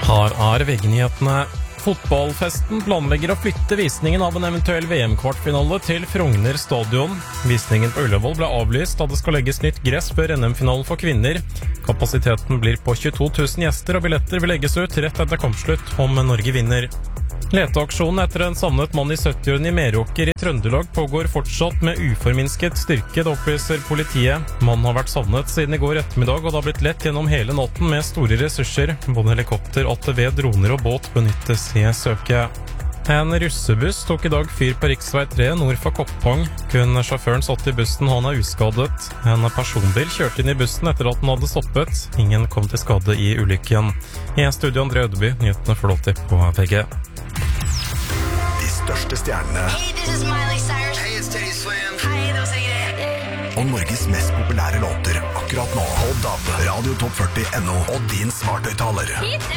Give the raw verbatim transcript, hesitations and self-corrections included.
Her er V G-nyhetene. Fotballfesten planlegger å flytte visningen av en eventuell V M-kvartfinale til Frogner stadion. Visningen på Ullevål ble avlyst da det skal legges nytt gress før N M-finalen for kvinner. Kapasiteten blir på tjueto tusen gjester, og billetter vil legges ut rett etter kampslutt om Norge vinner. Leteaksjonen etter en savnet mann i syttiårene i Meråker i Trøndelag pågår fortsatt med uforminsket styrke, det opplyser politiet. Mannen har vært savnet siden i går ettermiddag, og det har blitt lett gjennom hele natten med store ressurser. Både helikopter, A T V, droner og båt benyttes i søket. En russebuss tok i dag fyr på riksvei tre nord for Koppang. Kun sjåføren satt i bussen, og han er uskadet. En personbil kjørte inn i bussen etter at den hadde stoppet. Ingen kom til skade i ulykken. I studio André Ødeby, nyhetene får lov til på V G. Største stjernene. Hey, this is Miley Cyrus. Hey, it's Teddy Swims. Hei, det var Sigrid. Og Norges mest populære låter akkurat nå. På D A B, Radio Topp førti punktum no og din smarthøyttaler. Hit